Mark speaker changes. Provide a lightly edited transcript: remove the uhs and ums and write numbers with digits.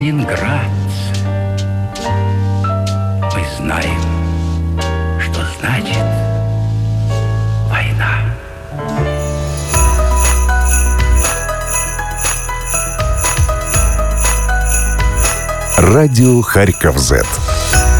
Speaker 1: Ленинградцы, мы знаем, что значит война.
Speaker 2: Радио Харьков Z.